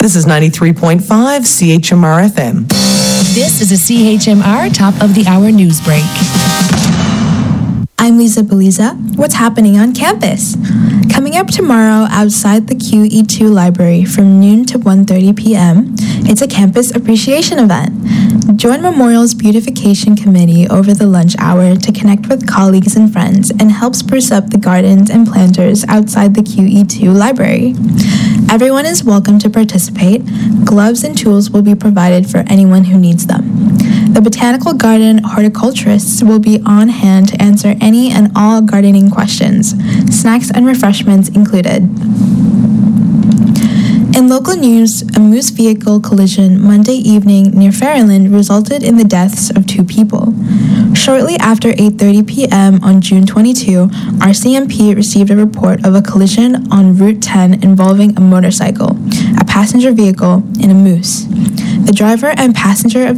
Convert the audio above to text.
This is 93.5 CHMR FM. This is a CHMR Top of the Hour News Break. I'm Lisa Beliza. What's happening on campus? Coming up tomorrow outside the QE2 library from noon to 1:30 p.m., it's a campus appreciation event. Join Memorial's Beautification Committee over the lunch hour to connect with colleagues and friends and help spruce up the gardens and planters outside the QE2 library. Everyone is welcome to participate. Gloves and tools will be provided for anyone who needs them. The Botanical Garden horticulturists will be on hand to answer any and all gardening questions, snacks and refreshments included. In local news, a moose vehicle collision Monday evening near Ferryland resulted in the deaths of 2 people. Shortly after 8:30 p.m. on June 22, RCMP received a report of a collision on Route 10 involving a motorcycle, a passenger vehicle, and a moose. The driver and passenger of